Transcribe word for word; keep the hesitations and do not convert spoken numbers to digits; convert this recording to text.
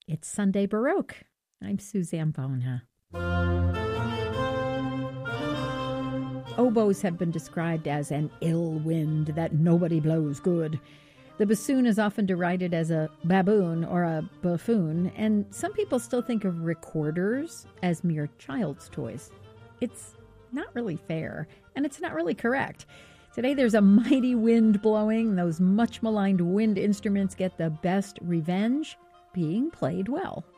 It's Sunday Baroque. I'm Suzanne Bona. Oboes have been described as an ill wind that nobody blows good. The bassoon is often derided as a baboon or a buffoon, and some people still think of recorders as mere child's toys. It's not really fair, and it's not really correct. Today there's a mighty wind blowing. Those much maligned wind instruments get the best revenge, being played well.